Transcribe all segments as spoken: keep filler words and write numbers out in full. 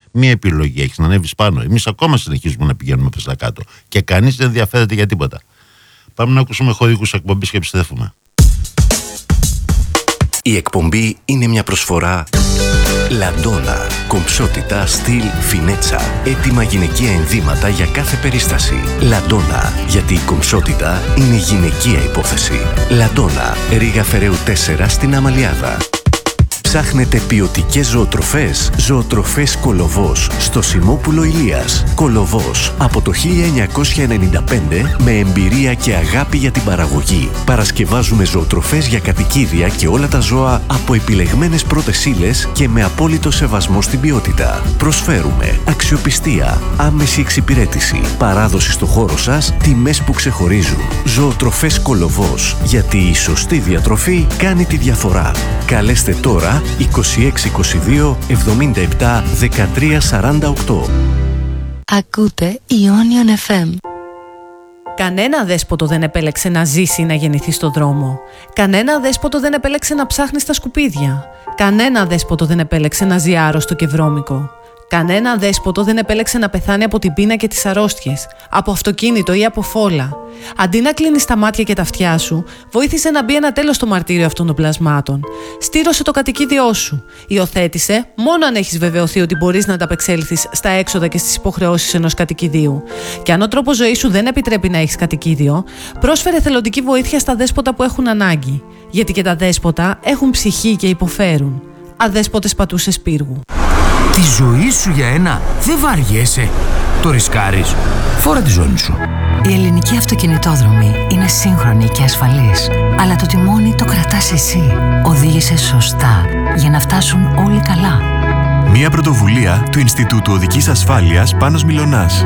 Μία επιλογή έχεις, να ανέβεις πάνω. Εμείς ακόμα συνεχίζουμε να πηγαίνουμε προς τα κάτω. Και κανείς δεν ενδιαφέρεται για τίποτα. Πάμε να ακούσουμε χορηγούς εκπομπής και επιστρέφουμε. Η εκπομπή είναι μια προσφορά Λαντόνα. Κομψότητα, στυλ, φινέτσα. Έτοιμα γυναικεία ενδύματα για κάθε περίσταση. Λαντόνα. Γιατί η κομψότητα είναι γυναικεία υπόθεση. Λαντόνα. Ρήγα Φεραίου τέσσερα στην Αμαλιάδα. Ψάχνετε ποιοτικές ζωοτροφές? Ζωοτροφές Κολοβός στο Σιμόπουλο Ηλίας. Κολοβός από το χίλια εννιακόσια ενενήντα πέντε με εμπειρία και αγάπη για την παραγωγή. Παρασκευάζουμε ζωοτροφές για κατοικίδια και όλα τα ζώα από επιλεγμένες πρώτες ύλες και με απόλυτο σεβασμό στην ποιότητα. Προσφέρουμε αξιοπιστία, άμεση εξυπηρέτηση, παράδοση στο χώρο σας, τιμές που ξεχωρίζουν. Ζωοτροφές Κολοβός. Γιατί η σωστή διατροφή κάνει τη διαφορά. Καλέστε τώρα είκοσι έξι είκοσι δύο εβδομήντα επτά δεκατρία σαράντα οκτώ. Ακούτε Ionion εφ εμ. Κανένα δέσποτο δεν επέλεξε να ζήσει ή να γεννηθεί στο δρόμο. Κανένα δέσποτο δεν επέλεξε να ψάχνει στα σκουπίδια. Κανένα δέσποτο δεν επέλεξε να ζει άρρωστο και βρώμικο. Κανένα δέσποτο δεν επέλεξε να πεθάνει από την πείνα και τις αρρώστιες, από αυτοκίνητο ή από φόλα. Αντί να κλείνεις τα μάτια και τα αυτιά σου, βοήθησε να μπει ένα τέλος στο μαρτύριο αυτών των πλασμάτων. Στήρωσε το κατοικίδιό σου. Υιοθέτησε μόνο αν έχεις βεβαιωθεί ότι μπορείς να ανταπεξέλθεις στα έξοδα και στις υποχρεώσεις ενός κατοικιδίου. Και αν ο τρόπος ζωής σου δεν επιτρέπει να έχεις κατοικίδιο, πρόσφερε θελοντική βοήθεια στα δέσποτα που έχουν ανάγκη. Γιατί και τα δέσποτα έχουν ψυχή και υποφέρουν. Αδέσποτες πατούσες πύργου. Τη ζωή σου για ένα δεν βαριέσαι. Το ρισκάρεις. Φόρα τη ζώνη σου. Η ελληνική αυτοκινητόδρομη είναι σύγχρονη και ασφαλής. Αλλά το τιμόνι το κρατάς εσύ. Οδήγησε σωστά για να φτάσουν όλοι καλά. Μια πρωτοβουλία του Ινστιτούτου Οδικής Ασφάλειας Πάνος Μιλωνάς.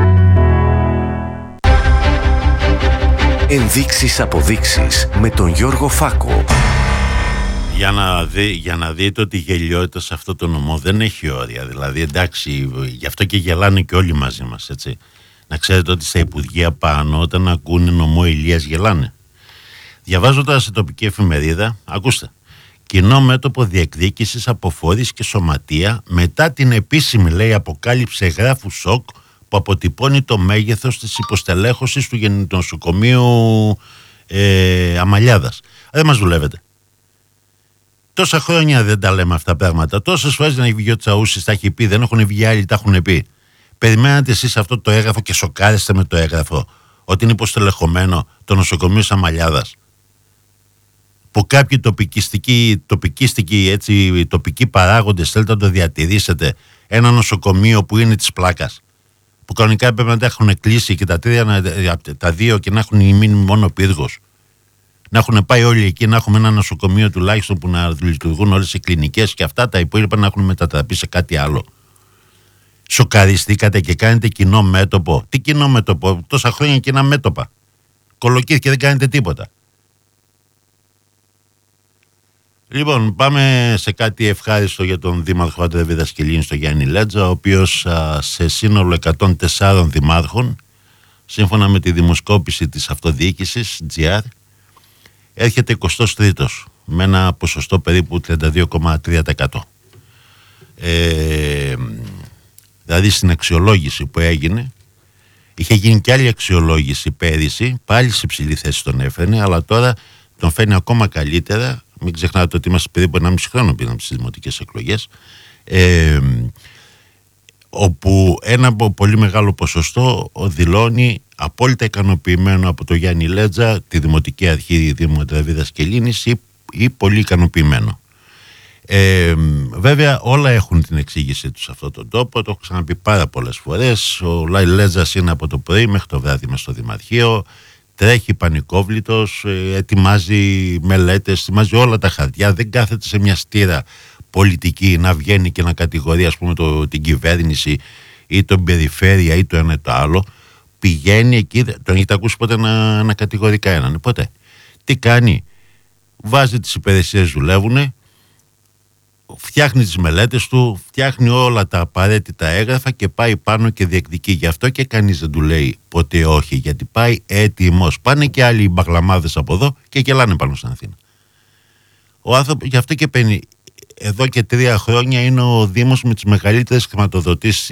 Ενδείξεις αποδείξεις με τον Γιώργο Φάκο. Για να, δει, για να δείτε ότι η γελιότητα σε αυτό το νομό δεν έχει όρια. Δηλαδή, εντάξει, γι' αυτό και γελάνε και όλοι μαζί μας, έτσι. Να ξέρετε ότι στα Υπουργεία πάνω, όταν ακούνε νομό Ηλίας, γελάνε. Διαβάζοντας σε τοπική εφημερίδα, ακούστε. Κοινό μέτωπο διεκδίκησης, αποφόρης και σωματεία μετά την επίσημη, λέει, αποκάλυψη εγγράφου ΣΟΚ που αποτυπώνει το μέγεθος της υποστελέχωσης του γεννητονοσοκομείου ε, Αμαλιάδας. Δεν μας δουλεύετε. Τόσα χρόνια δεν τα λέμε αυτά τα πράγματα. Τόσες φορές δεν έχει βγει ο Τσαούσης, τα έχει πει, δεν έχουν βγει άλλοι, τα έχουν πει. Περιμένατε εσείς αυτό το έγγραφο και σοκάρεστε με το έγγραφο ότι είναι υποστελεχωμένο το νοσοκομείο Αμαλιάδας. Που κάποιοι τοπικιστικοί, τοπικιστικοί έτσι, τοπικοί παράγοντες θέλετε να το διατηρήσετε. Ένα νοσοκομείο που είναι της πλάκας. Που κανονικά έπρεπε να τα έχουν κλείσει και τα, τρία, τα δύο και να έχουν μείνει μόνο πύργος. Να έχουν πάει όλοι εκεί, να έχουμε ένα νοσοκομείο τουλάχιστον που να λειτουργούν όλες οι κλινικές και αυτά τα υπόλοιπα να έχουν μετατραπεί σε κάτι άλλο. Σοκαριστήκατε και κάνετε κοινό μέτωπο. Τι κοινό μέτωπο, τόσα χρόνια κοινά μέτωπα. Κολοκύθ και δεν κάνετε τίποτα. Λοιπόν, πάμε σε κάτι ευχάριστο για τον Δήμαρχο Άντρε Δασκελίνη στο Γιάννη Λέτζα, ο οποίος α, σε σύνολο εκατόν τέσσερα δημάρχων, σύμφωνα με τη δημοσκόπηση της αυτοδιοίκησης τζι αρ, έρχεται εικοστός τρίτος με ένα ποσοστό περίπου τριάντα δύο κόμμα τρία τοις εκατό. Ε, δηλαδή στην αξιολόγηση που έγινε, είχε γίνει και άλλη αξιολόγηση πέρυσι, πάλι σε υψηλή θέση τον έφερνε, αλλά τώρα τον φέρνει ακόμα καλύτερα. Μην ξεχνάτε ότι είμαστε περίπου ενάμιση χρόνο πριν από τις δημοτικές εκλογές, ε, όπου ένα πολύ μεγάλο ποσοστό δηλώνει απόλυτα ικανοποιημένο από το Γιάννη Λέτζα, τη Δημοτική Αρχή Δήμου Άντρε Δασκελίνης, ή, ή πολύ ικανοποιημένο. Ε, βέβαια όλα έχουν την εξήγησή τους σε αυτόν τον τόπο, το έχω ξαναπεί πάρα πολλές φορές. Ο Λάι Λέτζας είναι από το πρωί μέχρι το βράδυ μες στο Δημαρχείο, τρέχει πανικόβλητος, ετοιμάζει μελέτες, ετοιμάζει όλα τα χαρτιά, δεν κάθεται σε μια στήρα πολιτική να βγαίνει και να κατηγορεί, ας πούμε, το, την κυβέρνηση ή τον περιφέρεια ή το ένα ή το άλλο. Πηγαίνει εκεί, τον έχετε ακούσει ποτέ να, να κατηγορεί κανέναν? Ποτέ. Τι κάνει? Βάζει τις υπηρεσίες, δουλεύουνε, φτιάχνει τις μελέτες του, φτιάχνει όλα τα απαραίτητα έγγραφα και πάει πάνω και διεκδικεί. Γι' αυτό και κανείς δεν του λέει ποτέ όχι, γιατί πάει έτοιμος. Πάνε και άλλοι μπαγλαμάδες από εδώ και γελάνε πάνω στην Αθήνα. Ο άνθρωπος, γι' αυτό και παίρνει, εδώ και τρία χρόνια είναι ο Δήμος με τις μεγαλύτερες χρηματοδοτήσεις